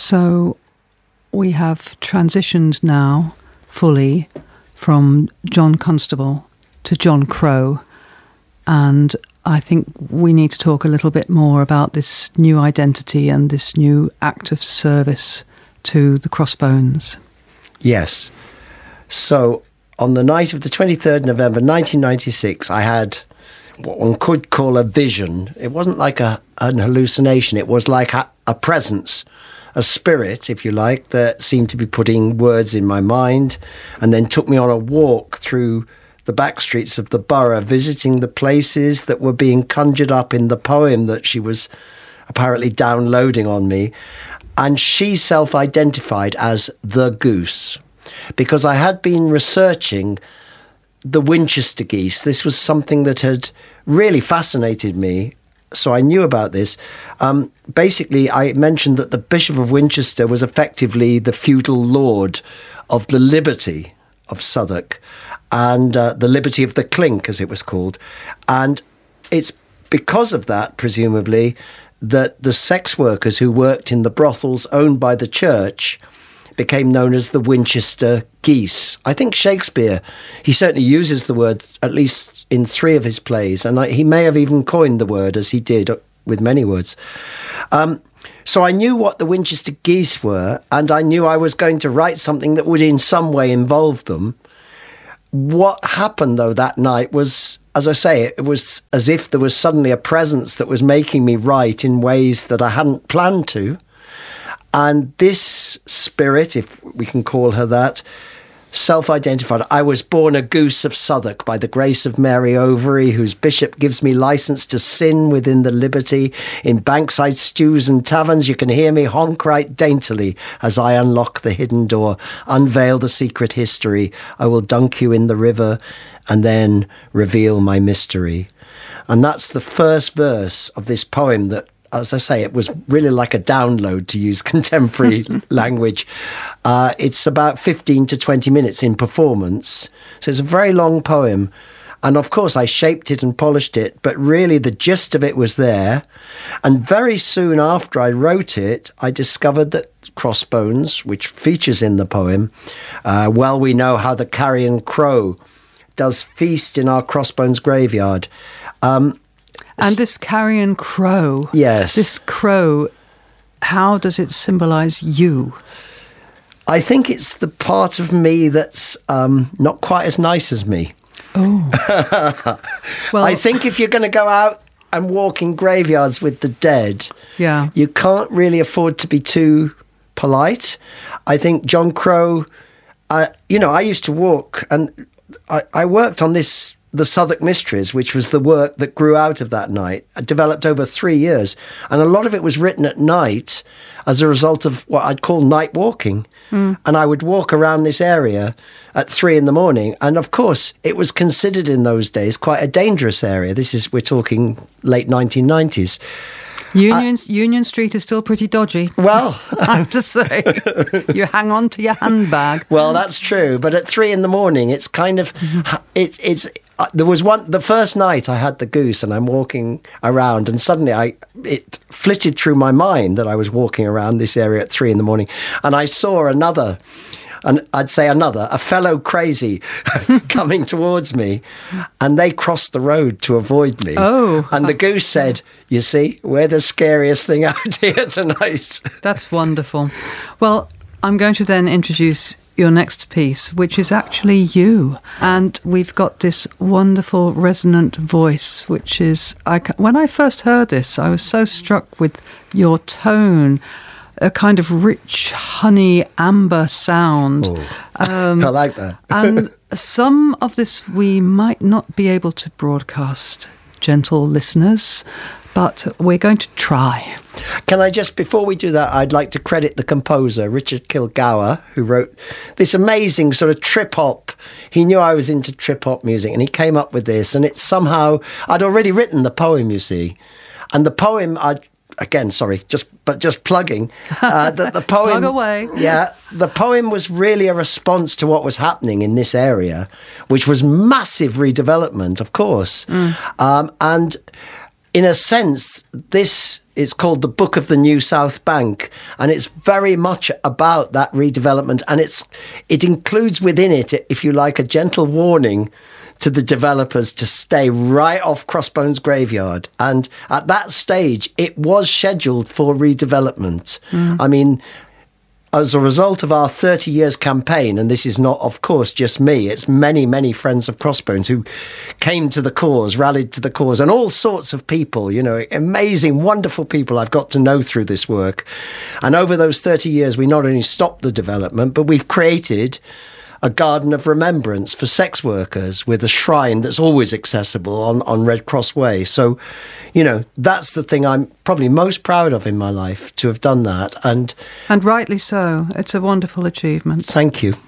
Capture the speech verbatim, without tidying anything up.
So we have transitioned now fully from John Constable to John Crow, and I think we need to talk a little bit more about this new identity and this new act of service to the Crossbones. Yes. So on the night of the twenty-third of November nineteen ninety-six, I had what one could call a vision. It wasn't like a, an hallucination. It was like a, a presence, a spirit, if you like, that seemed to be putting words in my mind and then took me on a walk through the back streets of the borough, visiting the places that were being conjured up in the poem that she was apparently downloading on me. And she self-identified as the goose, because I had been researching the Winchester geese. This was something that had really fascinated me, so I knew about this. Um, basically, I mentioned that the Bishop of Winchester was effectively the feudal lord of the liberty of Southwark, and uh, the liberty of the clink, as it was called. And it's because of that, presumably, that the sex workers who worked in the brothels owned by the church became known as the Winchester geese. I think Shakespeare, he certainly uses the word, at least in three of his plays, and I, he may have even coined the word, as he did with many words. Um, so I knew what the Winchester geese were, and I knew I was going to write something that would in some way involve them. What happened, though, that night was, as I say, it was as if there was suddenly a presence that was making me write in ways that I hadn't planned to. And this spirit, if we can call her that, self-identified. I was born a goose of Southwark by the grace of Mary Overy, whose bishop gives me license to sin within the liberty. In Bankside stews and taverns, you can hear me honk right daintily as I unlock the hidden door, unveil the secret history. I will dunk you in the river and then reveal my mystery. And that's the first verse of this poem that, as I say, it was really like a download, to use contemporary language. Uh, it's about fifteen to twenty minutes in performance. So it's a very long poem. And of course, I shaped it and polished it, but really the gist of it was there. And very soon after I wrote it, I discovered that Crossbones, which features in the poem, uh, well, we know how the carrion crow does feast in our Crossbones graveyard. Um, And this carrion crow, yes, this crow, how does it symbolize you? I think it's the part of me that's um, not quite as nice as me. Oh. Well, I think if you're going to go out and walk in graveyards with the dead, yeah, you can't really afford to be too polite. I think John Crow, uh, you know, I used to walk and I, I worked on this, The Southwark Mysteries, which was the work that grew out of that night. It developed over three years. And a lot of it was written at night as a result of what I'd call night walking. Mm. And I would walk around this area at three in the morning. And of course, it was considered in those days quite a dangerous area. This is, we're talking late nineteen nineties. Union, uh, Union Street is still pretty dodgy. Well, I have to say, you hang on to your handbag. Well, that's true. But at three in the morning, it's kind of, mm-hmm. it's, it's, uh, there was one, the first night I had the goose and I'm walking around and suddenly I, it flitted through my mind that I was walking around this area at three in the morning and I saw another, and I'd say another, a fellow crazy coming towards me, and they crossed the road to avoid me. Oh. And the goose said, you see, we're the scariest thing out here tonight. That's wonderful. Well, I'm going to then introduce your next piece, which is actually you. And we've got this wonderful resonant voice, which is, I, when I first heard this, I was so struck with your tone, a kind of rich honey amber sound. Oh, um, I like that. And some of this we might not be able to broadcast, gentle listeners, but we're going to try. Can I just, before we do that, I'd like to credit the composer, Richard Kilgour, who wrote this amazing sort of trip-hop. He knew I was into trip-hop music, and he came up with this, and it's somehow, I'd already written the poem, you see, and the poem, I again, sorry, just but just plugging, uh, the, the poem, plug away. Yeah, the poem was really a response to what was happening in this area, which was massive redevelopment, of course, mm. um, and in a sense, this it's called The Book of the New South Bank, and it's very much about that redevelopment, and it's it includes within it, if you like, a gentle warning to the developers to stay right off Crossbones Graveyard. And at that stage, it was scheduled for redevelopment. Mm. I mean, as a result of our thirty years campaign, and this is not, of course, just me, it's many, many friends of Crossbones who came to the cause, rallied to the cause, and all sorts of people, you know, amazing, wonderful people I've got to know through this work. And over those thirty years, we not only stopped the development, but we've created a garden of remembrance for sex workers with a shrine that's always accessible on, on Red Cross Way. So, you know, that's the thing I'm probably most proud of in my life, to have done that. And and rightly so. It's a wonderful achievement. Thank you.